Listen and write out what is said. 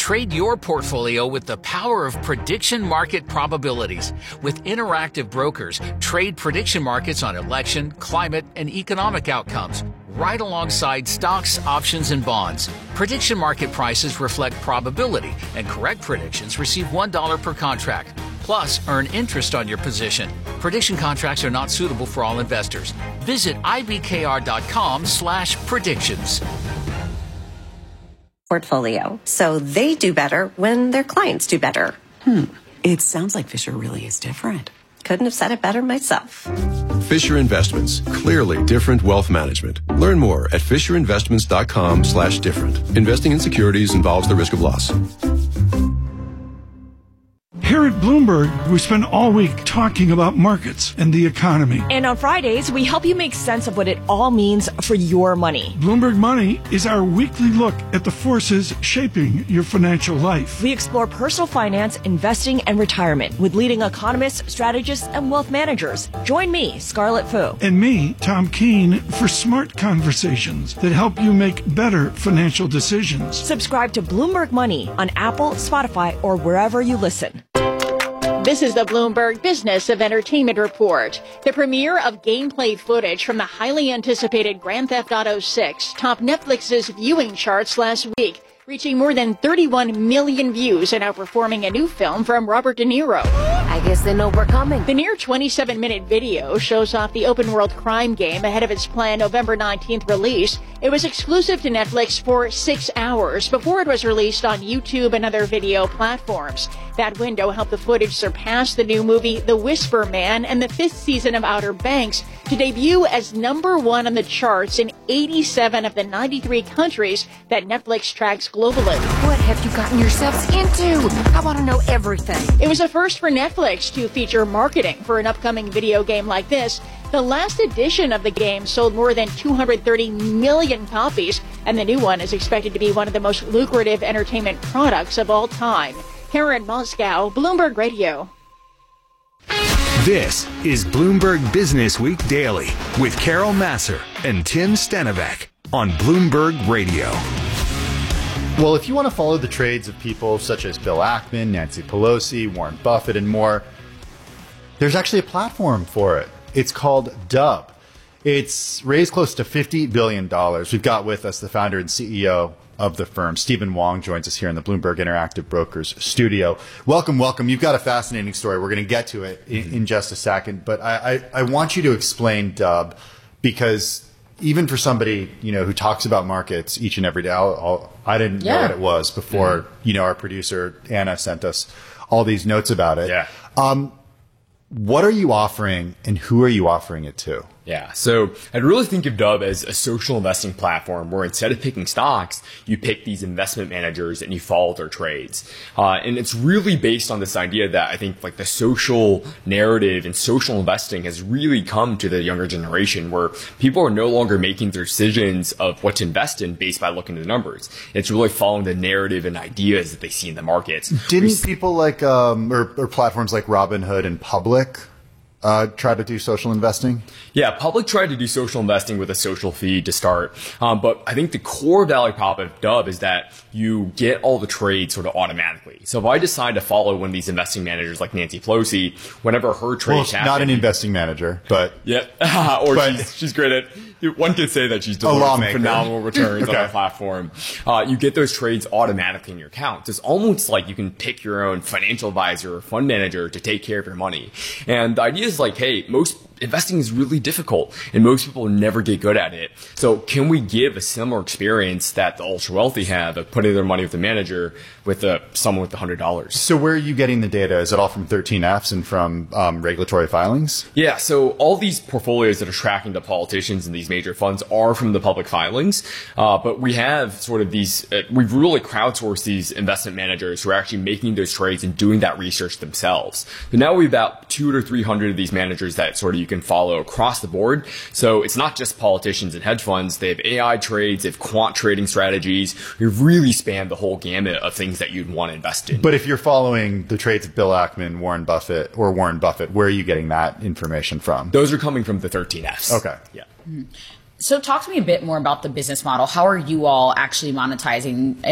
Trade your portfolio with the power of prediction market probabilities. With Interactive Brokers, trade prediction markets on election, climate, and economic outcomes, right alongside stocks, options, and bonds. Prediction market prices reflect probability, and correct predictions receive $1 per contract. Plus, earn interest on your position. Prediction contracts are not suitable for all investors. Visit ibkr.com/predictions. Portfolio, so they do better when their clients do better. It sounds like Fisher really is different. Couldn't have said it better myself. Fisher Investments, clearly different wealth management. Learn more at fisherinvestments.com/different. Investing in securities involves the risk of loss. Here at Bloomberg, we spend all week talking about markets and the economy. And on Fridays, we help you make sense of what it all means for your money. Bloomberg Money is our weekly look at the forces shaping your financial life. We explore personal finance, investing, and retirement with leading economists, strategists, and wealth managers. Join me, Scarlett Fu. And me, Tom Keene, for smart conversations that help you make better financial decisions. Subscribe to Bloomberg Money on Apple, Spotify, or wherever you listen. This is the Bloomberg Business of Entertainment Report. The premiere of gameplay footage from the highly anticipated Grand Theft Auto 6 topped Netflix's viewing charts last week, reaching more than 31 million views and outperforming a new film from Robert De Niro. I guess they know we're coming. The near 27-minute video shows off the open-world crime game ahead of its planned November 19th release. It was exclusive to Netflix for 6 hours before it was released on YouTube and other video platforms. That window helped the footage surpass the new movie The Whisper Man and the 5th season of Outer Banks to debut as #1 on the charts in 87 of the 93 countries that Netflix tracks globally. What have you gotten yourselves into? I want to know everything. It was a first for Netflix to feature marketing for an upcoming video game like this. The last edition of the game sold more than 230 million copies, and the new one is expected to be one of the most lucrative entertainment products of all time. Karen Moscow, Bloomberg Radio. This is Bloomberg Business Week Daily with Carol Massar and Tim Stenovec on Bloomberg Radio. Well, if you want to follow the trades of people such as Bill Ackman, Nancy Pelosi, Warren Buffett, and more, there's actually a platform for it. It's called Dub. It's raised close to $50 billion. We've got with us the founder and CEO of the firm. Stephen Wong joins us here in the Bloomberg Interactive Brokers studio. Welcome, welcome. You've got a fascinating story. We're going to get to it in just a second. But I want you to explain Dub, because even for somebody, who talks about markets each and every day, I didn't know what it was before, our producer Anna sent us all these notes about it. Yeah. What are you offering and who are you offering it to? Yeah, so I'd really think of Dub as a social investing platform where instead of picking stocks, you pick these investment managers and you follow their trades. And it's really based on this idea that I think like the social narrative and social investing has really come to the younger generation, where people are no longer making their decisions of what to invest in based by looking at the numbers. It's really following the narrative and ideas that they see in the markets. Didn't people like, or platforms like Robinhood and Public try to do social investing? Yeah, Public tried to do social investing with a social feed to start. But I think the core value prop of Dub is that you get all the trades sort of automatically. So if I decide to follow one of these investing managers like Nancy Pelosi, whenever her trades happen. Not an investing manager, but. Yeah. She's great at. One could say that she's delivering phenomenal returns on the platform. You get those trades automatically in your account. It's almost like you can pick your own financial advisor or fund manager to take care of your money. And the idea is like, hey, most investing is really difficult and most people never get good at it. So can we give a similar experience that the ultra wealthy have of putting their money with a manager with someone with $100? So where are you getting the data? Is it all from 13Fs and from regulatory filings? Yeah, so all these portfolios that are tracking the politicians and these major funds are from the public filings. But we have sort of these, we've really crowdsourced these investment managers who are actually making those trades and doing that research themselves. But now we have about 200 to 300 of these managers that sort of you can follow across the board. So it's not just politicians and hedge funds. They have AI trades, they have quant trading strategies. We really span the whole gamut of things that you'd want to invest in. But if you're following the trades of Bill Ackman, Warren Buffett, where are you getting that information from? Those are coming from the 13Fs. Okay. Yeah. So talk to me a bit more about the business model. How are you all actually monetizing